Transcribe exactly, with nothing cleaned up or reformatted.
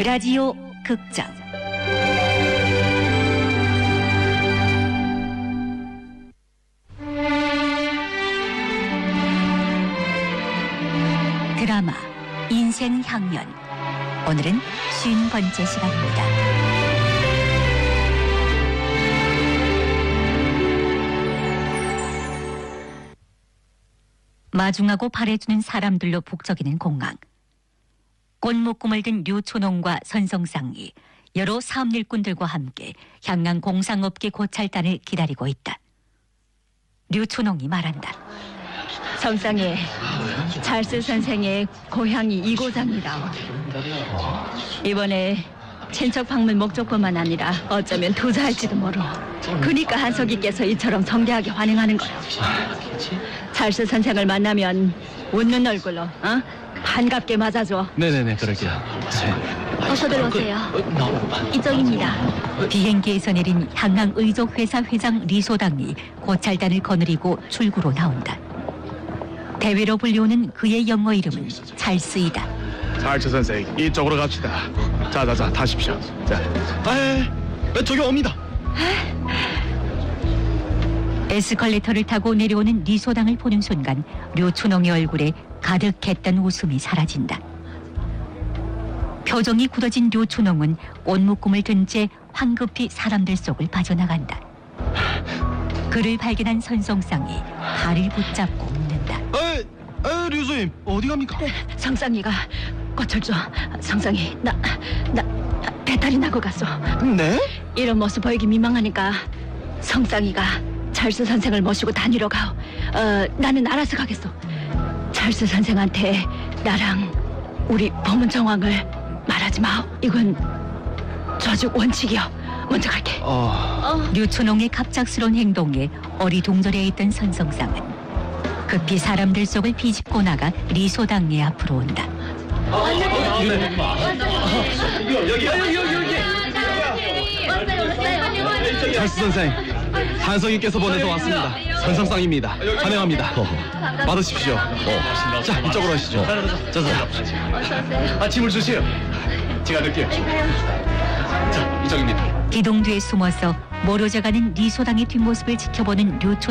라디오 극장 드라마 인생향연. 오늘은 쉰 번째 시간입니다. 마중하고 바래주는 사람들로 북적이는 공항. 꽃묶음을 든 류초농과 선성상이 여러 사업일꾼들과 함께 향양 공상업계 고찰단을 기다리고 있다. 류초농이 말한다. 성상에 찰스 선생의 고향이 이고장이다. 이번에 친척 방문 목적뿐만 아니라 어쩌면 투자할지도 모르. 그러니까 한석이께서 이처럼 성대하게 환영하는 거야. 찰스 선생을 만나면 웃는 얼굴로 어? 반갑게 맞아줘. 네네네, 그럴게요. 어서들 오세요. 이쪽입니다. 비행기에서 내린 향항의족회사 회장 리소당이 고찰단을 거느리고 출구로 나온다. 대회로 불리우는 그의 영어 이름은 찰스이다. 찰스 선생, 이쪽으로 갑시다. 자자자, 타십시오. 자, 아, 저기 옵니다. 에스컬레이터를 타고 내려오는 리소당을 보는 순간 류춘홍의 얼굴에 가득했던 웃음이 사라진다. 표정이 굳어진 류춘홍은 꽃묶음을 든 채 황급히 사람들 속을 빠져나간다. 그를 발견한 선성상이 발을 붙잡고 묻는다. 에, 에, 류수임 어디 갑니까? 성상이가 꽃을 줘. 성상이 나, 나 배탈이 나고 갔어. 네? 이런 모습 보이기 민망하니까 성상이가 찰스 선생을 모시고 다니러 가오. 어, 나는 알아서 가겠어. 찰스 선생한테 나랑 우리 법문 정황을 말하지 마오. 이건 조직 원칙이요. 먼저 갈게. 어... 류춘홍의 갑작스러운 행동에 어리둥절해 있던 선성상은 급히 사람들 속을 비집고 나가 리소당의 앞으로 온다. 여기, 여기, 여기, 여기. 찰스 선생, 한성이께서 보내서 왔습니다. 선성상입니다. 환영합니다. 받으십시오. 어. 자, 이쪽으로 오시죠. 자, 자. 아침을 주세요. 제가 넣을게요. 자, 이쪽입니다. 기둥 뒤에 숨어서 멀어져가는 리소당의 뒷모습을 지켜보는 류춘홍